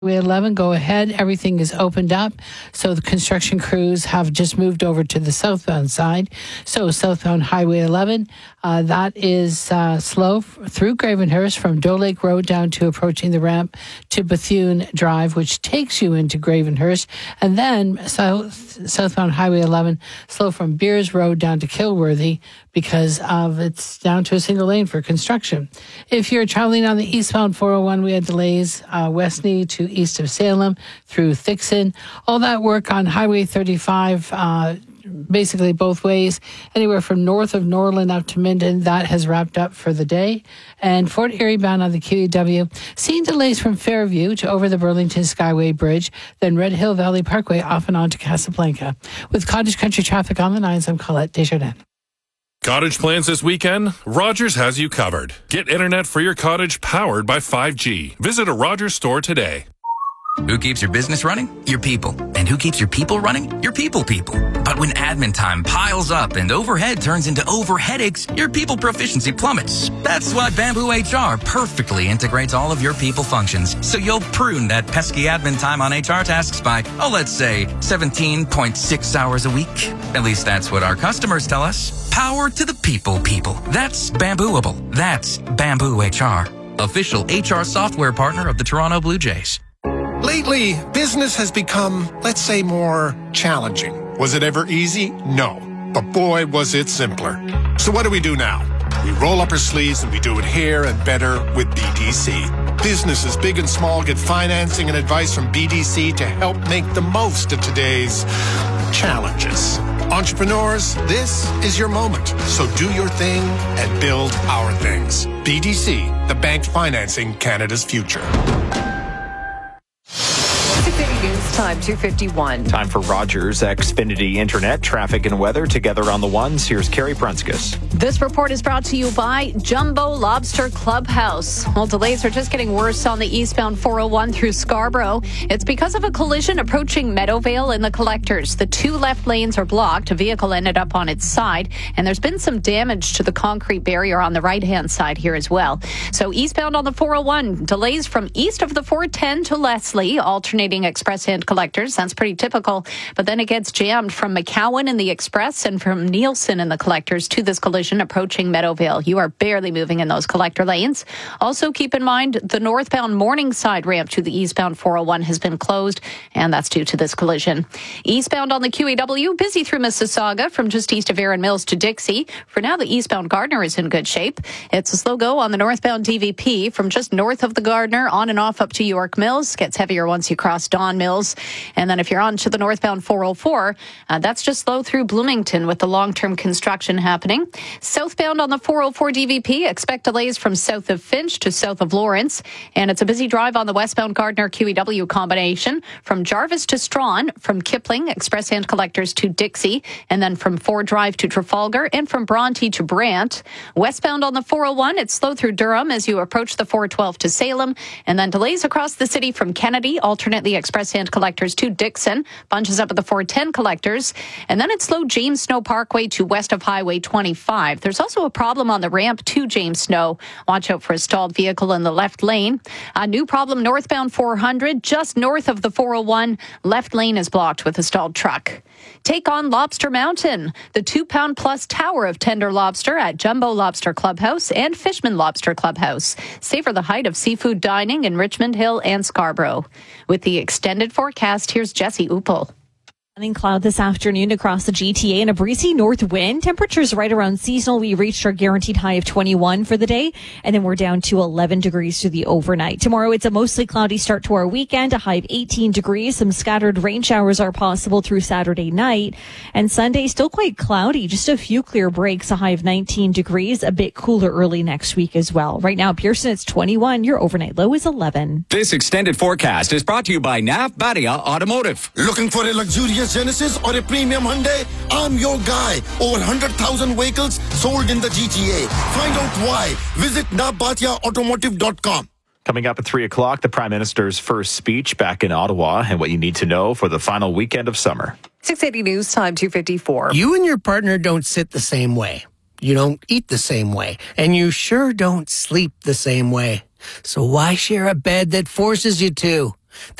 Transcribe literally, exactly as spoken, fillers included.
Highway eleven, go ahead. Everything is opened up. So the construction crews have just moved over to the southbound side. So southbound Highway eleven, uh, that is uh, slow f- through Gravenhurst from Doe Lake Road down to approaching the ramp to Bethune Drive, which takes you into Gravenhurst. And then south, southbound Highway eleven, slow from Beers Road down to Kilworthy because of it's down to a single lane for construction. If you're traveling on the eastbound four oh one, we had delays uh, Westney to east of Salem through Thixon. All that work on Highway thirty-five, uh, basically both ways, anywhere from north of Norland up to Minden, that has wrapped up for the day. And Fort Erie bound on the Q E W, seeing delays from Fairview to over the Burlington Skyway Bridge, then Red Hill Valley Parkway off and on to Casablanca. With Cottage Country traffic on the nines, I'm Colette Desjardins. Cottage plans this weekend? Rogers has you covered. Get internet for your cottage powered by five G. Visit a Rogers store today. Who keeps your business running? Your people. And who keeps your people running? Your people people. But when admin time piles up and overhead turns into over headaches, your people proficiency plummets. That's why Bamboo H R perfectly integrates all of your people functions. So you'll prune that pesky admin time on H R tasks by, oh, let's say seventeen point six hours a week. At least that's what our customers tell us. Power to the people people. That's Bambooable. That's Bamboo H R. Official H R software partner of the Toronto Blue Jays. Lately, business has become, let's say, more challenging. Was it ever easy? No. But boy, was it simpler. So what do we do now? We roll up our sleeves and we do it here and better with B D C. Businesses big and small get financing and advice from B D C to help make the most of today's challenges. Entrepreneurs, this is your moment. So do your thing and build our things. B D C, the bank financing Canada's future. News time, two fifty-one. Time for Rogers Xfinity Internet, traffic and weather together on the ones. Here's Carrie Prunskis. This report is brought to you by Jumbo Lobster Clubhouse. Well, delays are just getting worse on the eastbound four oh one through Scarborough. It's because of a collision approaching Meadowvale in the collectors. The two left lanes are blocked. A vehicle ended up on its side, and there's been some damage to the concrete barrier on the right-hand side here as well. So eastbound on the four oh one, delays from east of the four ten to Leslie, alternating express hand collectors. That's pretty typical. But then it gets jammed from McCowan in the express and from Nielsen in the collectors to this collision approaching Meadowvale. You are barely moving in those collector lanes. Also keep in mind the northbound Morningside ramp to the eastbound four oh one has been closed, and that's due to this collision. Eastbound on the Q E W, busy through Mississauga from just east of Erin Mills to Dixie. For now, the eastbound Gardner is in good shape. It's a slow go on the northbound D V P from just north of the Gardner on and off up to York Mills. Gets heavier once you cross Don Mills. And then if you're on to the northbound four oh four, uh, that's just slow through Bloomington with the long-term construction happening. Southbound on the four oh four D V P, expect delays from south of Finch to south of Lawrence. And it's a busy drive on the westbound Gardner Q E W combination from Jarvis to Strawn, from Kipling, express hand collectors to Dixie, and then from Ford Drive to Trafalgar, and from Bronte to Brant. Westbound on the four oh one, it's slow through Durham as you approach the four twelve to Salem, and then delays across the city from Kennedy, alternately express hand collectors to Dixon, bunches up at the four ten collectors, and then it's slow James Snow Parkway to west of Highway twenty-five. There's also a problem on the ramp to James Snow. Watch out for a stalled vehicle in the left lane. A new problem northbound four hundred, just north of the four oh one. Left lane is blocked with a stalled truck. Take on Lobster Mountain, the two-pound plus tower of tender lobster at Jumbo Lobster Clubhouse and Fishman Lobster Clubhouse. Savor the height of seafood dining in Richmond Hill and Scarborough. With the extended forecast, here's Jesse Uppel. Sunny cloud this afternoon across the G T A and a breezy north wind. Temperatures right around seasonal. We reached our guaranteed high of twenty-one for the day, and then we're down to eleven degrees through the overnight. Tomorrow, it's a mostly cloudy start to our weekend, a high of eighteen degrees. Some scattered rain showers are possible through Saturday night, and Sunday still quite cloudy. Just a few clear breaks, a high of nineteen degrees, a bit cooler early next week as well. Right now, Pearson, it's twenty-one. Your overnight low is eleven. This extended forecast is brought to you by Nav Badia Automotive. Looking for a luxurious Genesis or a premium Hyundai? I'm your guy. Over one hundred thousand vehicles sold in the G T A. Find out why. Visit nav batia automotive dot com. Coming up at three o'clock, the Prime Minister's first speech back in Ottawa and what you need to know for the final weekend of summer. six eighty News Time, two fifty-four. You and your partner don't sit the same way. You don't eat the same way. And you sure don't sleep the same way. So why share a bed that forces you to?